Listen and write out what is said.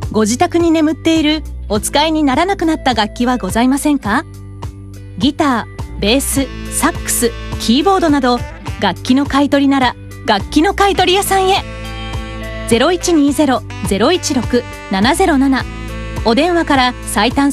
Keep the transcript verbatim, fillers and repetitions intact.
ご自宅に眠っているお使いにならなくなった楽器はございませんか？ギター、ベース、サックス、キーボードなど楽器の買い取りなら楽器の買い取り屋さんへ。 ゼロいちにゼロ ゼロいちろく ななゼロなな お電話から最短